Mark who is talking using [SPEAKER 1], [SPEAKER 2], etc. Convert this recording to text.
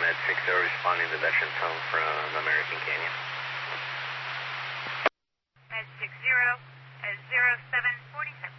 [SPEAKER 1] Med 60 responding to veteran tone from American Canyon.
[SPEAKER 2] Med 60, 0747.